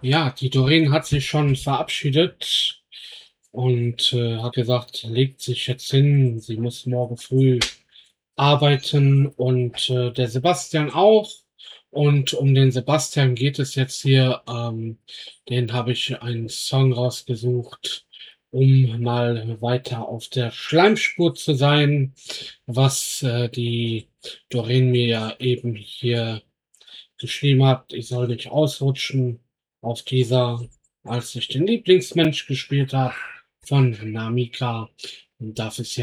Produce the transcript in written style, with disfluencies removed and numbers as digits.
Ja, die Doreen hat sich schon verabschiedet und hat gesagt, legt sich jetzt hin. Sie muss morgen früh arbeiten und der Sebastian auch. Und um den Sebastian geht es jetzt hier. Den habe ich einen Song rausgesucht, um mal weiter auf der Schleimspur zu sein, was die Doreen mir ja eben hier geschrieben hat. Ich soll nicht ausrutschen auf dieser, als ich den Lieblingsmensch gespielt habe von Namika. Und dafür ist